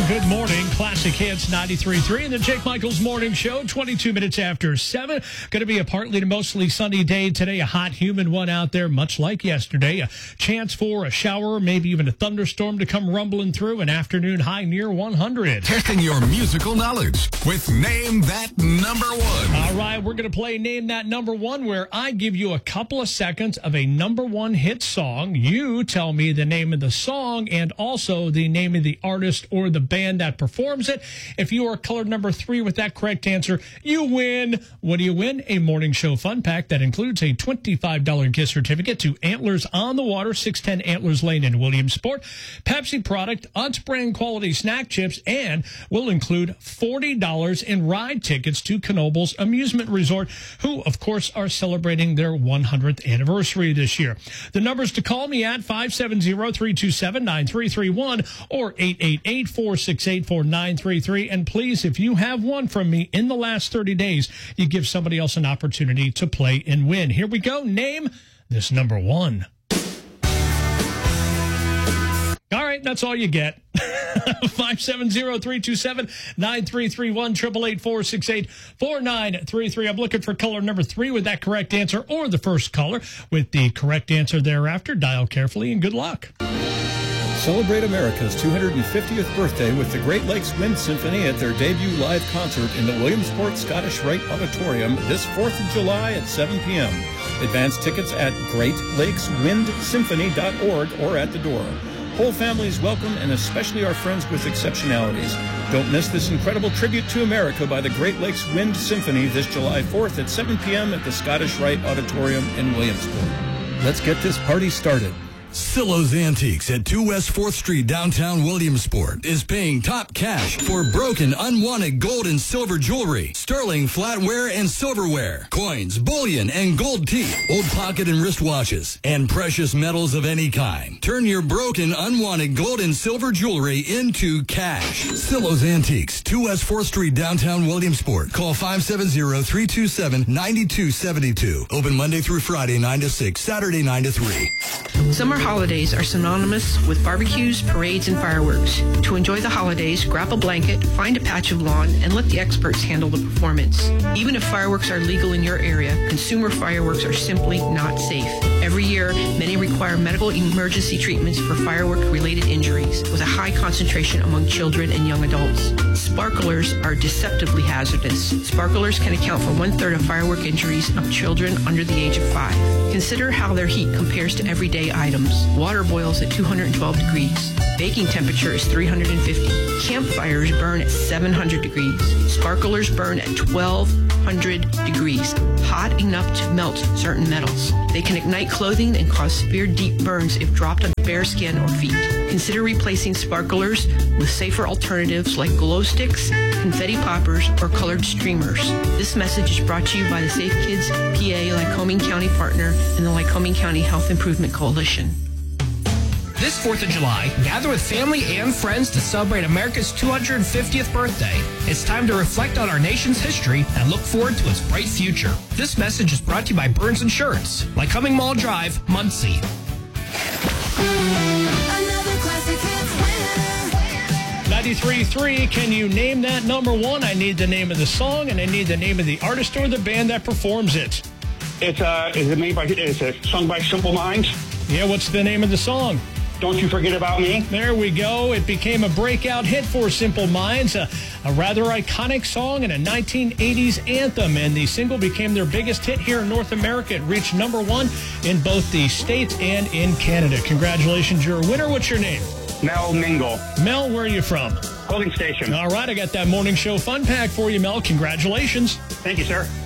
Good morning. Classic Hits 93.3 and the Jake Michaels Morning Show, 22 minutes after 7. Going to be a partly to mostly sunny day today. A hot, humid one out there, much like yesterday. A chance for a shower, maybe even a thunderstorm to come rumbling through. An afternoon high near 100. Testing your musical knowledge with Name That Number One. All right, we're going to play Name That Number One, where I give you a couple of seconds of a number one hit song. You tell me the name of the song and also the name of the artist or the band that performs it. If you are colored number 3 with that correct answer, you win. What do you win? A morning show fun pack that includes a $25 gift certificate to Antlers on the Water, 610 Antlers Lane in Williamsport, Pepsi product, Utz brand quality snack chips, and will include $40 in ride tickets to Knoebels Amusement Resort, who, of course, are celebrating their 100th anniversary this year. The numbers to call me at 570-327-9331 or 888-468-4933. And please, if you have won from me in the last 30 days, you give somebody else an opportunity to play and win. Here we go. Name this number one. All right, that's all you get. 570-327-9331, 888-468-4933. I'm looking for caller number 3 with that correct answer, or the first caller with the correct answer thereafter. Dial carefully and good luck. Celebrate America's 250th birthday with the Great Lakes Wind Symphony at their debut live concert in the Williamsport Scottish Rite Auditorium this 4th of July at 7 p.m. Advance tickets at greatlakeswindsymphony.org or at the door. Whole families welcome, and especially our friends with exceptionalities. Don't miss this incredible tribute to America by the Great Lakes Wind Symphony this July 4th at 7 p.m. at the Scottish Rite Auditorium in Williamsport. Let's get this party started. Silo's Antiques at 2 West 4th Street, downtown Williamsport, is paying top cash for broken, unwanted gold and silver jewelry, sterling flatware and silverware, coins, bullion, and gold teeth, old pocket and wristwatches, and precious metals of any kind. Turn your broken, unwanted gold and silver jewelry into cash. Silo's Antiques, 2 West 4th Street, downtown Williamsport. Call 570-327-9272. Open Monday through Friday, 9 to 6, Saturday, 9 to 3. Summer holidays are synonymous with barbecues, parades, and fireworks. To enjoy the holidays, grab a blanket, find a patch of lawn, and let the experts handle the performance. Even if fireworks are legal in your area, consumer fireworks are simply not safe. Every year, many require medical emergency treatments for firework-related injuries, with a high concentration among children and young adults. Sparklers are deceptively hazardous. Sparklers can account for 1/3 of firework injuries of children under the age of 5. Consider how their heat compares to everyday items. Water boils at 212 degrees. Baking temperature is 350. Campfires burn at 700 degrees. Sparklers burn at 1200 degrees, hot enough to melt certain metals. They can ignite clothing and cause severe deep burns if dropped on bare skin or feet. Consider replacing sparklers with safer alternatives like glow sticks, confetti poppers, or colored streamers. This message is brought to you by the Safe Kids PA Lycoming County partner and the Lycoming County Health Improvement Coalition. This 4th of July, gather with family and friends to celebrate America's 250th birthday. It's time to reflect on our nation's history and look forward to its bright future. This message is brought to you by Burns Insurance, Lycoming Mall Drive, Muncie. Another classic hits winner. 93.3, can you name that number one? I need the name of the song, and I need the name of the artist or the band that performs it. It's a song by Simple Minds. Yeah, what's the name of the song? Don't You Forget About Me. There we go. It became a breakout hit for Simple Minds, a rather iconic song and a 1980s anthem, and the single became their biggest hit here in North America. It reached number 1 in both the States and in Canada. Congratulations, you're a winner. What's your name? Mel Mingle. Mel, where are you from? Holding Station. All right, I got that morning show fun pack for you, Mel. Congratulations. Thank you, sir.